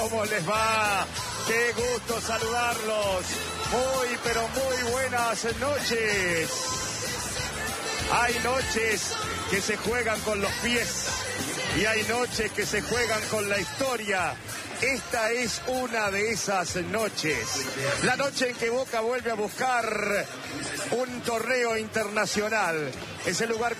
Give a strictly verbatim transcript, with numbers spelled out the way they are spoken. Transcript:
¿Cómo les va? Qué gusto saludarlos. Muy, pero muy buenas noches. Hay noches que se juegan con los pies y hay noches que se juegan con la historia. Esta es una de esas noches. La noche en que Boca vuelve a buscar un torneo internacional. Es el lugar